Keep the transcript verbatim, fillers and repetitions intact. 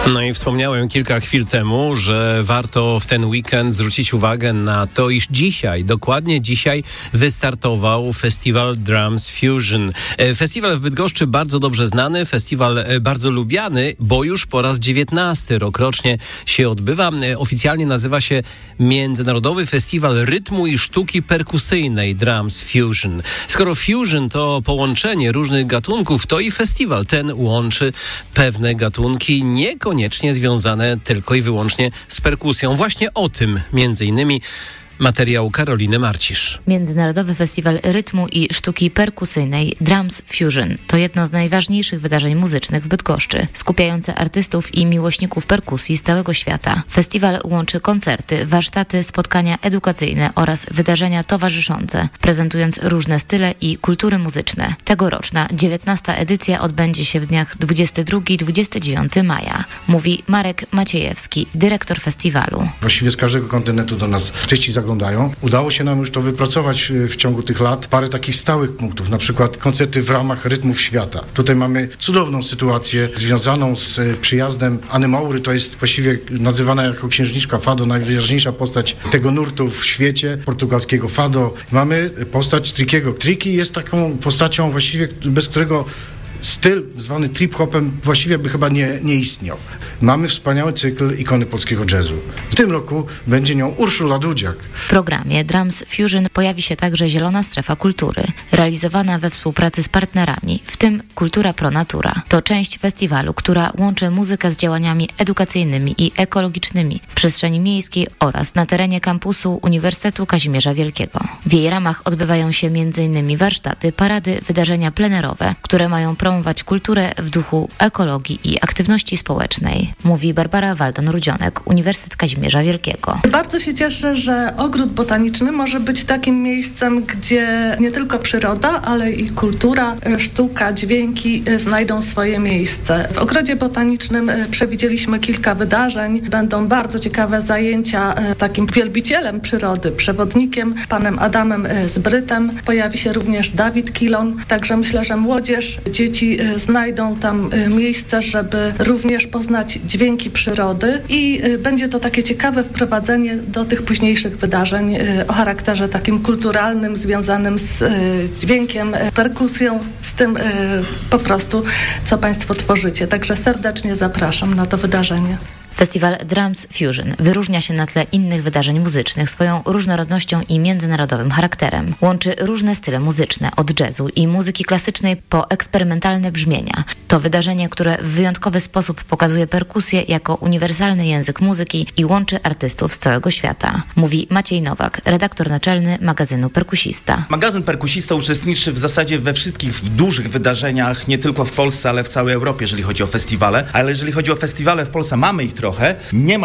No i wspomniałem kilka chwil temu, że warto w ten weekend zwrócić uwagę na to, iż dzisiaj, dokładnie dzisiaj wystartował festiwal Drums Fusion. Festiwal w Bydgoszczy bardzo dobrze znany, festiwal bardzo lubiany, bo już po raz dziewiętnasty rokrocznie się odbywa. Oficjalnie nazywa się Międzynarodowy Festiwal Rytmu i Sztuki Perkusyjnej Drums Fusion. Skoro fusion to połączenie różnych gatunków, to i festiwal ten łączy pewne gatunki niekoniecznie związane tylko i wyłącznie z perkusją. Właśnie o tym między innymi materiał Karoliny Marcisz. Międzynarodowy Festiwal Rytmu i Sztuki Perkusyjnej Drums Fusion to jedno z najważniejszych wydarzeń muzycznych w Bydgoszczy, skupiające artystów i miłośników perkusji z całego świata. Festiwal łączy koncerty, warsztaty, spotkania edukacyjne oraz wydarzenia towarzyszące, prezentując różne style i kultury muzyczne. Tegoroczna dziewiętnasta edycja odbędzie się w dniach dwudziestego drugiego do dwudziestego dziewiątego maja, mówi Marek Maciejewski, dyrektor festiwalu. Właściwie z każdego kontynentu do nas artyści zaglądają. Udało się nam już to wypracować w ciągu tych lat. Parę takich stałych punktów, na przykład koncerty w ramach Rytmów Świata. Tutaj mamy cudowną sytuację związaną z przyjazdem Anny Maury. To jest właściwie nazywana jako księżniczka Fado, najwyraźniejsza postać tego nurtu w świecie, portugalskiego Fado. Mamy postać Trickiego. Tricky jest taką postacią właściwie, bez którego styl zwany trip-hopem właściwie by chyba nie, nie istniał. Mamy wspaniały cykl ikony polskiego jazzu. W tym roku będzie nią Urszula Dudziak. W programie Drums Fusion pojawi się także Zielona Strefa Kultury, realizowana we współpracy z partnerami, w tym Kultura Pro Natura. To część festiwalu, która łączy muzykę z działaniami edukacyjnymi i ekologicznymi w przestrzeni miejskiej oraz na terenie kampusu Uniwersytetu Kazimierza Wielkiego. W jej ramach odbywają się między innymi warsztaty, parady, wydarzenia plenerowe, które mają promować kulturę w duchu ekologii i aktywności społecznej, mówi Barbara Walton-Rudzionek, Uniwersytet Kazimierza Wielkiego. Bardzo się cieszę, że ogród botaniczny może być takim miejscem, gdzie nie tylko przyroda, ale i kultura, sztuka, dźwięki znajdą swoje miejsce. W ogrodzie botanicznym przewidzieliśmy kilka wydarzeń. Będą bardzo ciekawe zajęcia z takim wielbicielem przyrody, przewodnikiem, panem Adamem Zbrytem. Pojawi się również Dawid Kilon. Także myślę, że młodzież, dzieci znajdą tam miejsce, żeby również poznać dźwięki przyrody i będzie to takie ciekawe wprowadzenie do tych późniejszych wydarzeń o charakterze takim kulturalnym, związanym z dźwiękiem, perkusją, z tym po prostu, co Państwo tworzycie. Także serdecznie zapraszam na to wydarzenie. Festiwal Drums Fusion wyróżnia się na tle innych wydarzeń muzycznych swoją różnorodnością i międzynarodowym charakterem. Łączy różne style muzyczne, od jazzu i muzyki klasycznej po eksperymentalne brzmienia. To wydarzenie, które w wyjątkowy sposób pokazuje perkusję jako uniwersalny język muzyki i łączy artystów z całego świata, mówi Maciej Nowak, redaktor naczelny magazynu Perkusista. Magazyn Perkusista uczestniczy w zasadzie we wszystkich dużych wydarzeniach, nie tylko w Polsce, ale w całej Europie, jeżeli chodzi o festiwale. Ale jeżeli chodzi o festiwale w Polsce, mamy ich trochę. Nie ma